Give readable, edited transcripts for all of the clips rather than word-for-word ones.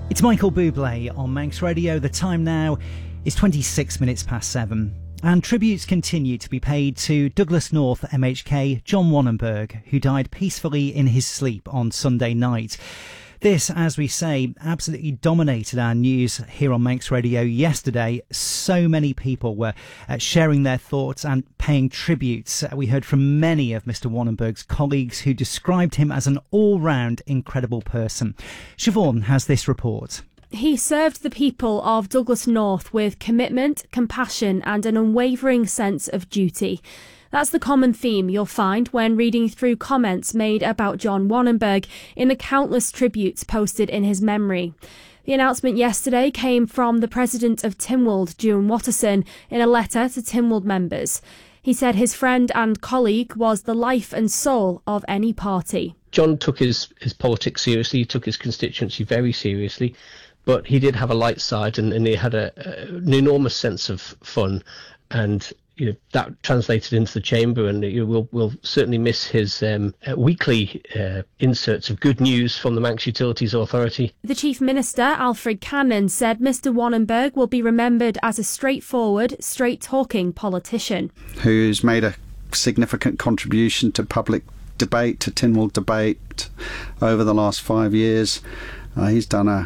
It's Michael Bublé on Manx Radio. The time now is 26 minutes past 7. And tributes continue to be paid to Douglas North MHK John Wannenberg, who died peacefully in his sleep on Sunday night. This, as we say, absolutely dominated our news here on Manx Radio yesterday. So many people were sharing their thoughts and paying tributes. We heard from many of Mr. Wannenberg's colleagues who described him as an all-round incredible person. Siobhan has this report. He served the people of Douglas North with commitment, compassion and an unwavering sense of duty. That's the common theme you'll find when reading through comments made about John Wannenberg in the countless tributes posted in his memory. The announcement yesterday came from the president of Tynwald, Duan Watterson, in a letter to Tynwald members. He said his friend and colleague was the life and soul of any party. John took his politics seriously, he took his constituency very seriously, but he did have a light side and he had an enormous sense of fun, and that translated into the chamber, and we'll certainly miss his weekly inserts of good news from the Manx Utilities Authority. The Chief Minister, Alfred Cannon, said Mr. Wannenberg will be remembered as a straightforward, straight-talking politician. Who's made a significant contribution to public debate, to Tynwald debate over the last 5 years. He's done a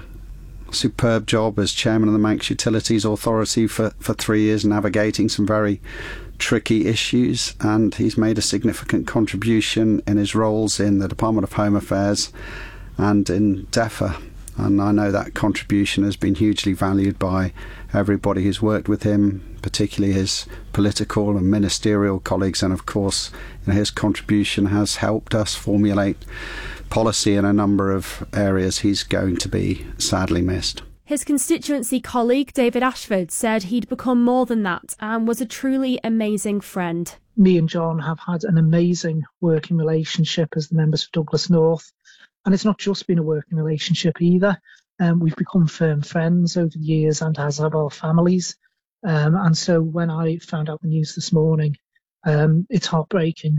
superb job as chairman of the Manx Utilities Authority for 3 years, navigating some very tricky issues, and he's made a significant contribution in his roles in the Department of Home Affairs and in DEFA, and I know that contribution has been hugely valued by everybody who's worked with him, particularly his political and ministerial colleagues, and of course his contribution has helped us formulate policy in a number of areas. He's going to be sadly missed. His constituency colleague David Ashford said he'd become more than that and was a truly amazing friend. Me and John have had an amazing working relationship as the members for Douglas North, and it's not just been a working relationship either. We've become firm friends over the years, and as have our families. And so when I found out the news this morning, it's heartbreaking.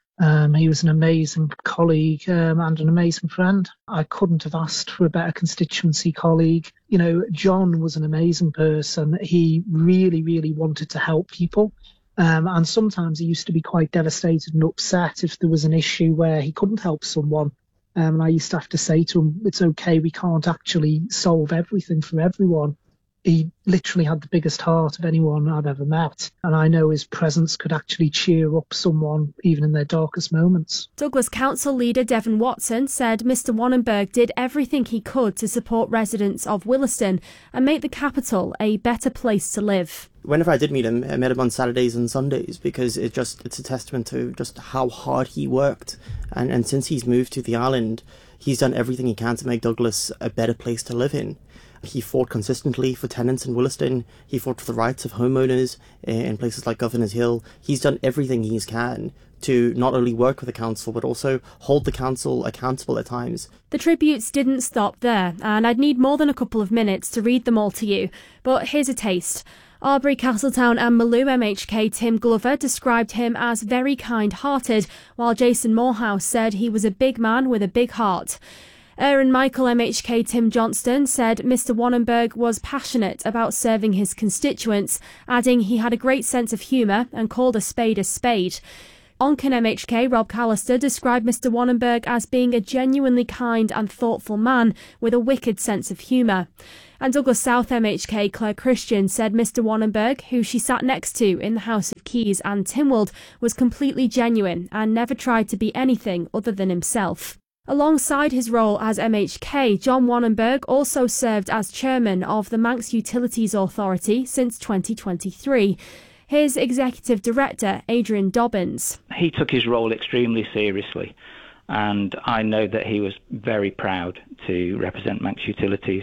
He was an amazing colleague and an amazing friend. I couldn't have asked for a better constituency colleague. John was an amazing person. He really, really wanted to help people. And sometimes he used to be quite devastated and upset if there was an issue where he couldn't help someone. And I used to have to say to him, it's okay, we can't actually solve everything for everyone. He literally had the biggest heart of anyone I've ever met, and I know his presence could actually cheer up someone even in their darkest moments. Douglas Council leader Devon Watson said Mr. Wannenberg did everything he could to support residents of Williston and make the capital a better place to live. Whenever I did meet him, I met him on Saturdays and Sundays because it's a testament to just how hard he worked. And since he's moved to the island, he's done everything he can to make Douglas a better place to live in. He fought consistently for tenants in Williston. He fought for the rights of homeowners in places like Governor's Hill. He's done everything he can to not only work with the council, but also hold the council accountable at times. The tributes didn't stop there, and I'd need more than a couple of minutes to read them all to you. But here's a taste. Arbury, Castletown and Maloo MHK Tim Glover described him as very kind-hearted, while Jason Morehouse said he was a big man with a big heart. Aaron Michael MHK Tim Johnston said Mr. Wannenberg was passionate about serving his constituents, adding he had a great sense of humour and called a spade a spade. Onken MHK Rob Callister described Mr. Wannenberg as being a genuinely kind and thoughtful man with a wicked sense of humour. And Douglas South MHK Claire Christian said Mr. Wannenberg, who she sat next to in the House of Keys and Tynwald, was completely genuine and never tried to be anything other than himself. Alongside his role as MHK, John Wannenberg also served as chairman of the Manx Utilities Authority since 2023. Here's Executive Director Adrian Dobbins. He took his role extremely seriously, and I know that he was very proud to represent Manx Utilities.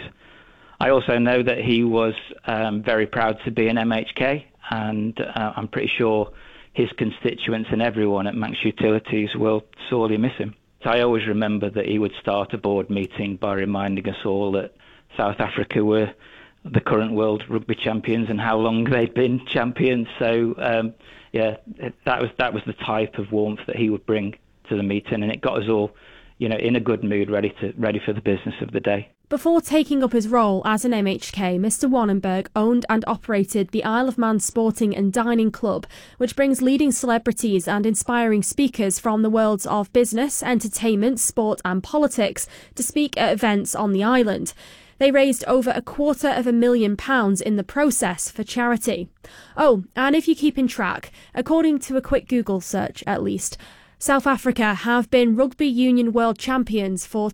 I also know that he was very proud to be an MHK, and I'm pretty sure his constituents and everyone at Manx Utilities will sorely miss him. I always remember that he would start a board meeting by reminding us all that South Africa were the current world rugby champions and how long they'd been champions. So, that was the type of warmth that he would bring to the meeting, and it got us all, in a good mood, ready for the business of the day. Before taking up his role as an MHK, Mr Wannenberg owned and operated the Isle of Man Sporting and Dining Club, which brings leading celebrities and inspiring speakers from the worlds of business, entertainment, sport and politics to speak at events on the island. They raised over £250,000 in the process for charity. Oh, and if you're keeping track, according to a quick Google search at least, South Africa have been Rugby Union World Champions for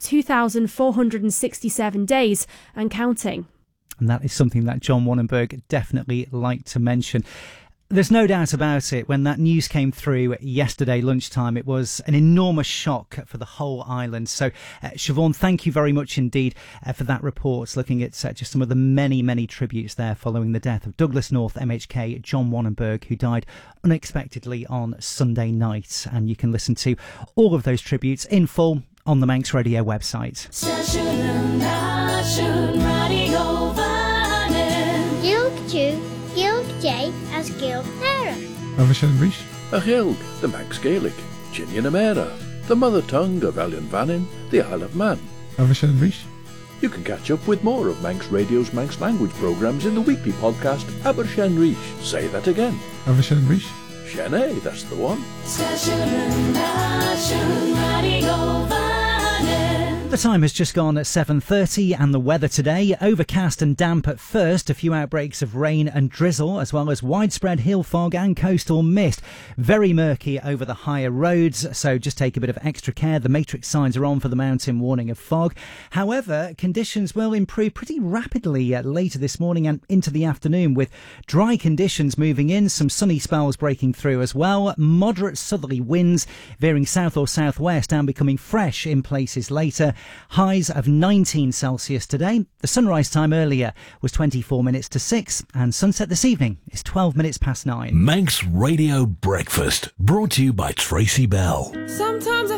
2,467 days and counting. And that is something that John Wannenberg definitely liked to mention. There's no doubt about it. When that news came through yesterday lunchtime, it was an enormous shock for the whole island. So, Siobhan, thank you very much indeed for that report, looking at just some of the many, many tributes there following the death of Douglas North MHK John Wannenberg, who died unexpectedly on Sunday night. And you can listen to all of those tributes in full on the Manx Radio website. As Gaelic Mera. Avashan Rish. A Gaelic, the Manx Gaelic. Ginian Mera, the mother tongue of Elian Vannin, the Isle of Man. Avashan Rish. You can catch up with more of Manx Radio's Manx language programmes in the weekly podcast Abershan Rish. Say that again. Avashan Rish. Shane, that's the one. The time has just gone at 7:30 and the weather today, overcast and damp at first, a few outbreaks of rain and drizzle, as well as widespread hill fog and coastal mist. Very murky over the higher roads, so just take a bit of extra care. The matrix signs are on for the mountain warning of fog. However, conditions will improve pretty rapidly later this morning and into the afternoon, with dry conditions moving in, some sunny spells breaking through as well, moderate southerly winds veering south or southwest and becoming fresh in places later. Highs of 19 Celsius today. The sunrise time earlier was 24 minutes to 6 and sunset this evening is 12 minutes past 9. Manx Radio Breakfast, brought to you by Tracy Bell. Sometimes I